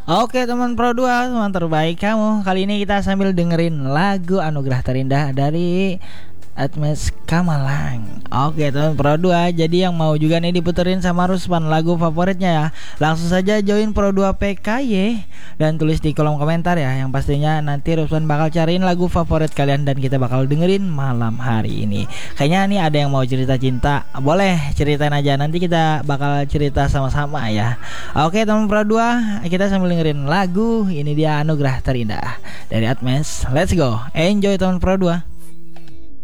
Oke teman Pro 2, teman terbaik kamu. Kali ini kita sambil dengerin lagu Anugerah Terindah dari Atmes Kamalang. Oke teman Pro 2, jadi yang mau juga nih diputerin sama Ruspan lagu favoritnya ya, langsung saja join Pro 2 PKY dan tulis di kolom komentar ya. Yang pastinya nanti Ruspan bakal cariin lagu favorit kalian dan kita bakal dengerin malam hari ini. Kayaknya nih ada yang mau cerita cinta, boleh ceritain aja, nanti kita bakal cerita sama-sama ya. Oke teman Pro 2, kita sambil dengerin lagu ini, dia Anugerah Terindah dari Atmes. Let's go, enjoy teman Pro 2.